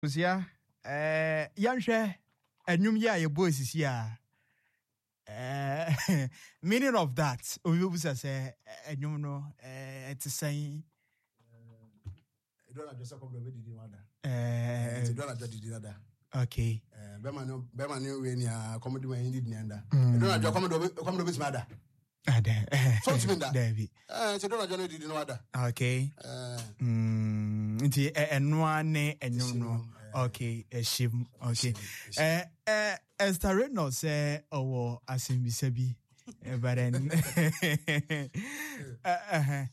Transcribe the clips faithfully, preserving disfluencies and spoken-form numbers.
Usia, eh, Yanshe, and you ya your boys is here. Uh, meaning of that, we will say, and you know, uh, to say, don't address a couple of did other. Uh, don't address the other. Okay. Uh, Bemano, Bemano, when you are comedy when you did Nanda. Don't address a couple of his mother. So to me that. David. Uh, so don't address the other. Okay. Uh, mm, and one and you know. Okay, a shim. Okay. Eh, eh, Esther Reynolds say, oh, asim bisabi. But then, uh,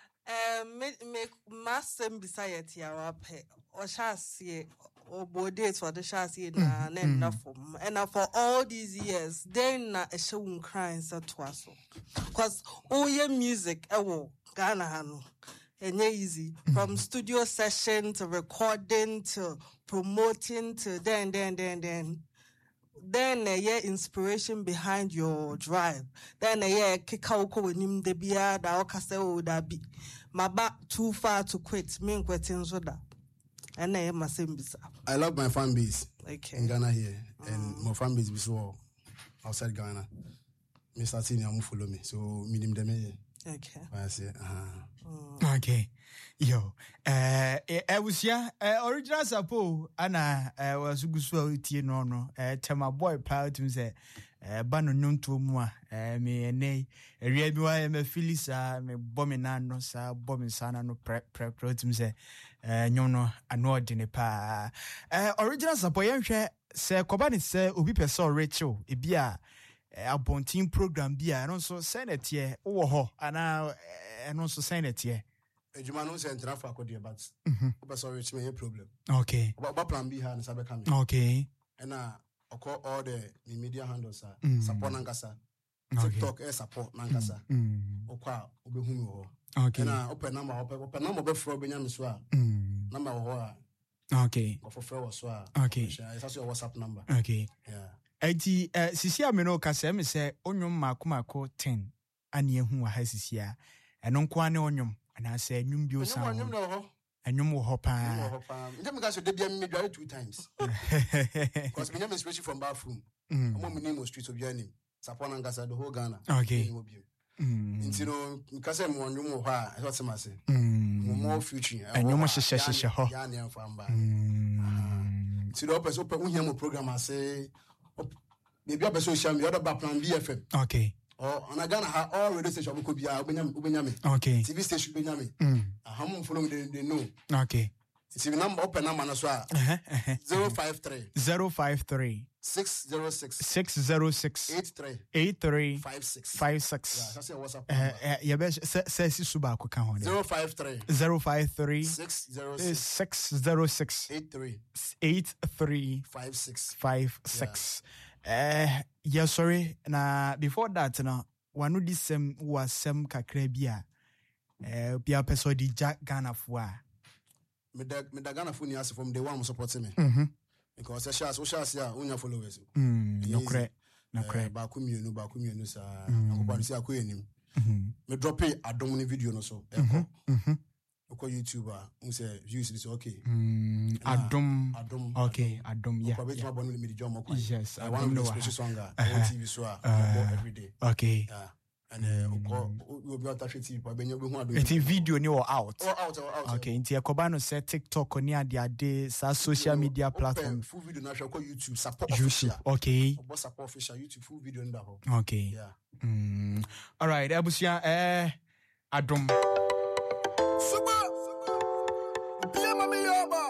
Um, make make massem beside your pay or chassis or body for the chassis na enough for and for all these years, then a show crying so twas because all your music, oh, Ghana hano. And easy from studio session to recording to promoting to then then then then then a year inspiration behind your drive. Then a year kick out with him the beer that okase o da be my back too far to quit. Me quitting so that and I am same bisa. I love my fan base Okay. in Ghana here and my fan base before outside Ghana. Mister Senior follow me, so medium them. Okay. I say, uh-huh. Okay. Yo, uh, I was ya, original sapo, Anna, I was guswa iti no no, uh, tema boy proud to say, uh, bano nun to moi, uh, me and nay, a real boy, me Phyllis, uh, me bominano, sa bomisana no pre pre protum say, uh, no no, an ordinary pa, uh, original sapo, young share, say, Kobani say, ubi peso Rachel, ibia. A bonting program be and also send it here. Oh, and now and also send it here. A German sent Rafa could but sorry, it's me a problem. Okay. What plan B had Sabe coming? Okay. And I call all the media handles, Mm. support Nankasa, Okay. TikTok, air support Nankasa, Mm. Okwa, Obehumo. Okay. And I open number, open number before Benjamin Swa, Mm. number of Okay. or for Fro Swa. Okay. It's your WhatsApp number. Okay. Yeah. Eti eh sisi ameno kasa me se onyom mako mako ten ani ehu wa ha sisi a eno nko ane onyom ana se enwum bi osan Onyom no ho. enwum wo ho pa Onyom ho pa. Ndem ga so de bia me dware two times. Because me name is from bathroom. Mm. Omo me name was street obi anim. Sapona ngasa the whole Ghana. Okay. Mm. Nti no nkasa mo onyom ho a e so mase. Mm. Mo more future. Enwum hyehyɛ hyehyɛ ho. Ya ne mfamba. Mm. Nti do person pe uhia mo program ase maybe a person share me other back plan B F M. Okay. Or on a Ghana ha all radio station we could be ubenya ubenya me. Okay. T V station ubenya me. Mm. Aha mo follow me they, they know. Okay. It's the number open number na so a zero five three zero five three six zero six six zero six eight three eight three five six five six. Yeah, that's your WhatsApp Eh number. eh ya be say si suba ko kan ho de zero five three zero five three six zero six six zero six eight three eight three five six five six. Eh yeah, sorry. Na before that na wanu di sem wa sem kakra bi a eh bia person di Jack Ghana fo a me da me da Ghana phone as from the one supporting me. Mhm. Because the shares, shares ya unya followers. Mm, no cre no cre ba ku mienu ba ku mienu sa akobanu si akoyenim. Mhm. Me drop it adom ni video no so. Eko. Mhm. Oko YouTuber, un say views this okay. Mm, Adom. Adom. Okay, Adom, yeah. Probably yeah. my bonus me the job more. Yes, I want to special song on T V so every day. Okay. Yeah. And uh, oko we be on T V but be hu adom. Eti video ni or out. Oh, out, out. Okay, nti ekoba no say TikTok oni ade ade sa social media platform. Full video na show ko YouTube support YouTube. official. Okay. Obo support official YouTube full video nda ho. Okay. Yeah. Mm. All right, abusia eh Adom. Super. Bien mami yoba.